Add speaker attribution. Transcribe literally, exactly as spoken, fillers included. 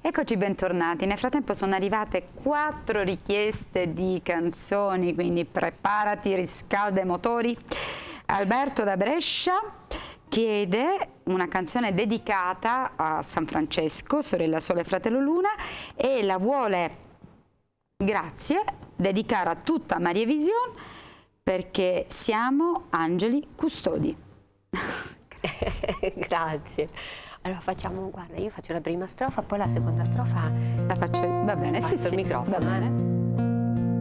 Speaker 1: Eccoci bentornati. Nel frattempo sono arrivate quattro richieste di canzoni, quindi preparati, riscalda i motori. Alberto da Brescia chiede una canzone dedicata a San Francesco, sorella Sole e fratello Luna, e la vuole, grazie, dedicare a tutta Maria Vision perché siamo angeli custodi.
Speaker 2: Grazie. Grazie. Allora facciamo, guarda, io faccio la prima strofa, poi la seconda strofa
Speaker 1: La faccio, va bene, sì,
Speaker 2: passo
Speaker 1: sì,
Speaker 2: il microfono.
Speaker 1: va bene.